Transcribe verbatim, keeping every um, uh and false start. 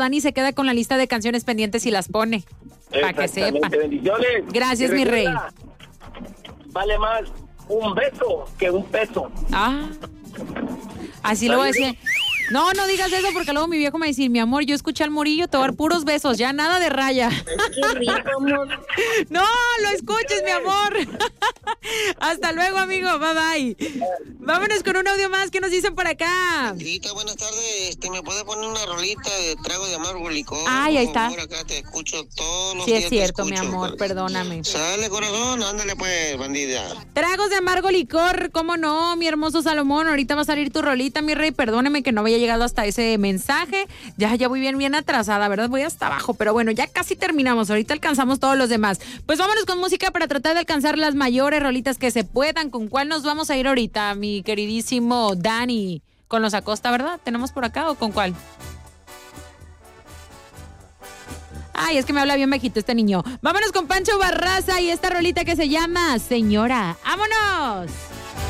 Dani se queda con la lista de canciones pendientes y las pone. Para que sepa. Bendiciones. Gracias, mi rey. Vale más un beso que un peso. Ah, así lo voy a decir. No, no digas eso porque luego mi viejo me va a decir, mi amor, yo escuché al Murillo, te voy a dar puros besos, ya nada de raya. Qué rico, amor. No, lo escuches, mi amor. Hasta luego, amigo, bye bye. Vámonos con un audio más, ¿qué nos dicen por acá? Rita, buenas tardes, este, ¿me puede poner una rolita de trago de amargo licor? Ay, ahí está. Por favor, acá te escucho todos los Sí, días. es cierto, mi escucho, amor, pues. perdóname. Sale, corazón, ándale pues, bandida. Tragos de amargo licor, ¿cómo no, mi hermoso Salomón? Ahorita va a salir tu rolita, mi rey, perdóneme que no había llegado hasta ese mensaje. Ya, ya voy bien, bien atrasada, ¿verdad? Voy hasta abajo, pero bueno, ya casi terminamos. Ahorita alcanzamos todos los demás. Pues vámonos con música para tratar de alcanzar las mayores rolitas que se puedan. ¿Con cuál nos vamos a ir ahorita, mi queridísimo Dani? Con los Acosta, ¿verdad? ¿Tenemos por acá o con cuál? Ay, es que me habla bien bajito este niño. Vámonos con Pancho Barraza y esta rolita que se llama Señora. ¡Vámonos!